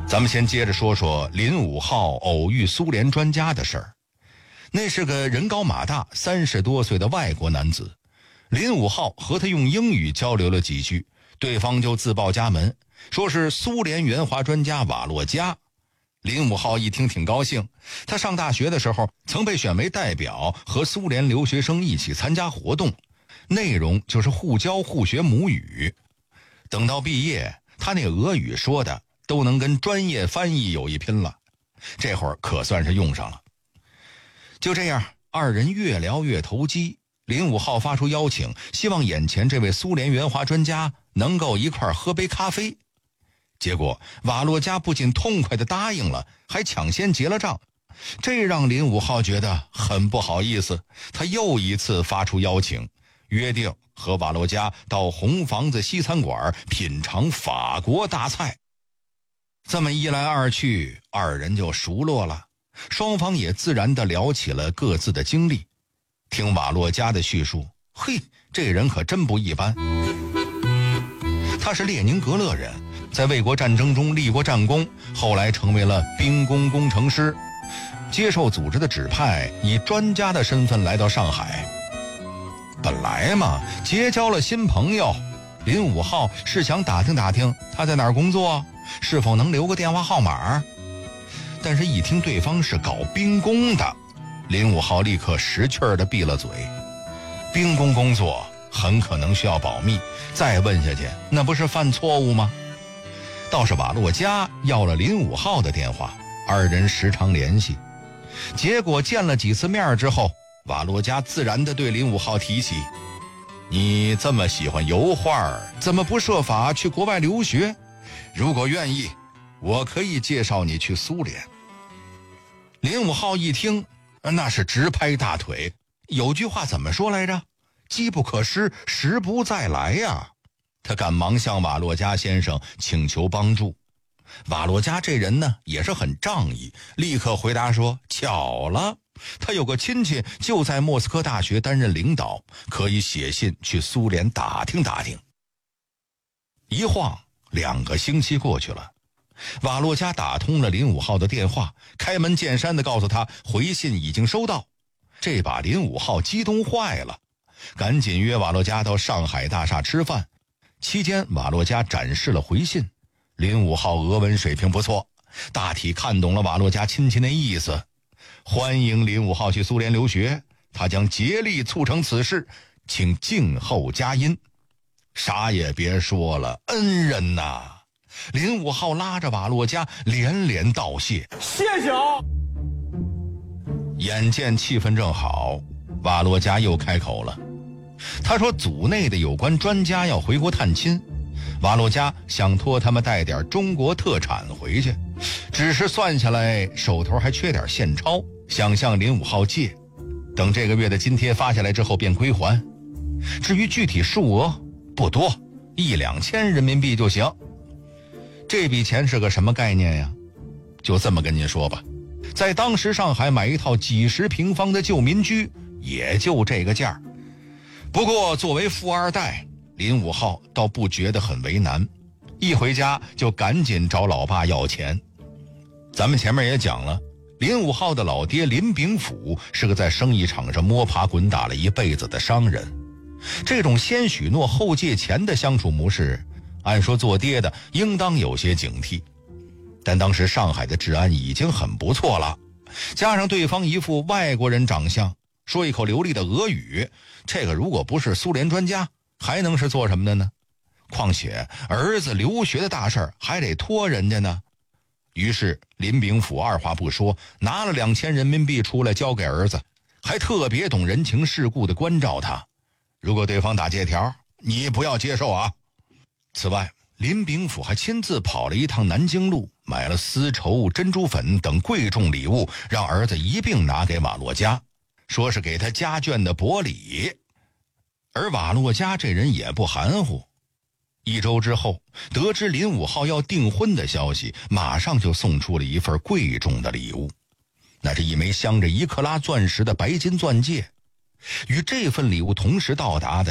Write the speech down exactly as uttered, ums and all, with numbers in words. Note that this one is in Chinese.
咱们先接着说说林武浩偶遇苏联专家的事儿。那是个人高马大三十多岁的外国男子，林武浩和他用英语交流了几句，对方就自报家门，说是苏联援华专家瓦洛加。林武浩一听挺高兴，他上大学的时候曾被选为代表和苏联留学生一起参加活动，内容就是互教互学母语。等到毕业，他那俄语说的都能跟专业翻译有一拼了，这会儿可算是用上了。就这样，二人越聊越投机，林武浩发出邀请，希望眼前这位苏联援华专家能够一块喝杯咖啡。结果瓦洛加不仅痛快地答应了，还抢先结了账，这让林武浩觉得很不好意思。他又一次发出邀请，约定和瓦洛加到红房子西餐馆品尝法国大菜。这么一来二去，二人就熟络了，双方也自然地聊起了各自的经历。听瓦洛加的叙述，嘿，这人可真不一般。他是列宁格勒人，在卫国战争中立过战功，后来成为了兵工工程师，接受组织的指派，以专家的身份来到上海。本来嘛，结交了新朋友，林武浩是想打听打听他在哪儿工作，是否能留个电话号码。但是一听对方是搞兵工的，林武浩立刻识趣儿地闭了嘴。兵工工作很可能需要保密，再问下去那不是犯错误吗？倒是瓦洛加要了林武浩的电话，二人时常联系。结果见了几次面之后，瓦洛加自然地对林武浩提起，你这么喜欢油画，怎么不设法去国外留学？如果愿意，我可以介绍你去苏联。林武浩一听，那是直拍大腿。有句话怎么说来着？机不可失，时不再来呀。他赶忙向瓦洛加先生请求帮助。瓦洛加这人呢也是很仗义，立刻回答说，巧了，他有个亲戚就在莫斯科大学担任领导，可以写信去苏联打听打听。一晃两个星期过去了，瓦洛加打通了林武浩的电话，开门见山地告诉他回信已经收到。这把林武浩激动坏了，赶紧约瓦洛加到上海大厦吃饭。期间瓦洛加展示了回信，林武浩俄文水平不错，大体看懂了瓦洛加亲戚的意思，欢迎林武浩去苏联留学，他将竭力促成此事，请静候佳音。啥也别说了，恩人呐！林武浩拉着瓦洛加连连道谢， 谢谢啊！ 眼见气氛正好，瓦洛加又开口了。他说组内的有关专家要回国探亲，瓦洛加想托他们带点中国特产回去，只是算下来手头还缺点现钞，想向林武浩借，等这个月的津贴发下来之后便归还。至于具体数额不多，一两千人民币就行。这笔钱是个什么概念呀？就这么跟您说吧，在当时上海买一套几十平方的旧民居也就这个价。不过作为富二代，林武浩倒不觉得很为难，一回家就赶紧找老爸要钱。咱们前面也讲了，林武浩的老爹林炳甫是个在生意场上摸爬滚打了一辈子的商人，这种先许诺后借钱的相处模式，按说做爹的应当有些警惕。但当时上海的治安已经很不错了，加上对方一副外国人长相，说一口流利的俄语，这个如果不是苏联专家，还能是做什么的呢？况且儿子留学的大事还得托人家呢。于是林炳甫二话不说，拿了两千人民币出来交给儿子，还特别懂人情世故的关照他，如果对方打借条，你不要接受啊。此外，林炳甫还亲自跑了一趟南京路，买了丝绸、珍珠粉等贵重礼物，让儿子一并拿给瓦洛加，说是给他家眷的薄礼。而瓦洛加这人也不含糊，一周之后得知林武浩要订婚的消息，马上就送出了一份贵重的礼物，那是一枚镶着一克拉钻石的白金钻戒。与这份礼物同时到达的